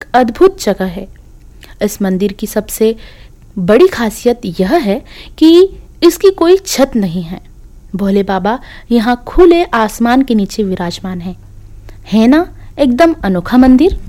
अद्भुत जगह है। इस मंदिर की सबसे बड़ी खासियत यह है कि इसकी कोई छत नहीं है। भोले बाबा यहाँ खुले आसमान के नीचे विराजमान है ना एकदम अनोखा मंदिर।